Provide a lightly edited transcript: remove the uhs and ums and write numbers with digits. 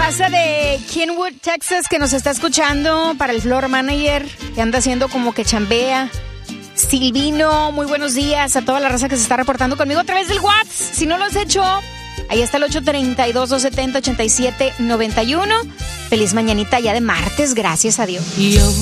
raza de Kenwood, Texas, que nos está escuchando, para el floor manager, que anda haciendo como que chambea. Silvino, muy buenos días a toda la raza que se está reportando conmigo a través del WhatsApp. Si no lo has hecho, ahí está el 832-270-8791. Feliz mañanita ya de martes, gracias a Dios. Yo